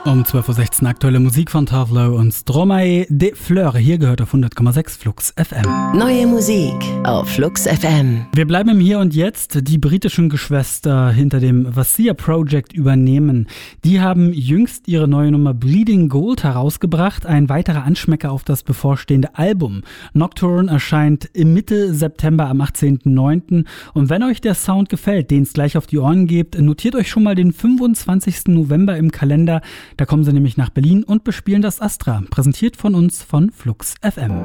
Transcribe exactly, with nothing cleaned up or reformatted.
Um zwölf Uhr sechzehn aktuelle Musik von Tavlo und Stromae de Fleur. Hier gehört auf hundert Komma sechs Flux F M. Neue Musik auf Flux F M. Wir bleiben im Hier und Jetzt. Die britischen Geschwister hinter dem Vassia Project übernehmen. Die haben jüngst ihre neue Nummer Bleeding Gold herausgebracht. Ein weiterer Anschmecker auf das bevorstehende Album. Nocturne erscheint im Mitte September am achtzehnten neunten Und wenn euch der Sound gefällt, den es gleich auf die Ohren gebt, notiert euch schon mal den fünfundzwanzigsten November im Kalender. Da kommen sie nämlich nach Berlin und bespielen das Astra. Präsentiert von uns von Flux F M.